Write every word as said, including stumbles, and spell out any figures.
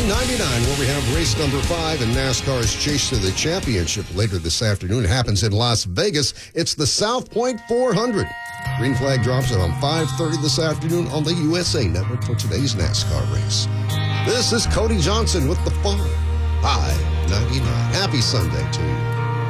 ninety-nine, where we have race number five in NASCAR's Chase to the Championship later this afternoon. It happens in Las Vegas. It's the South Point four hundred. Green flag drops at on five thirty this afternoon on the U S A Network for today's NASCAR race. This is Cody Johnson with the Farm High ninety-nine. Happy Sunday to you.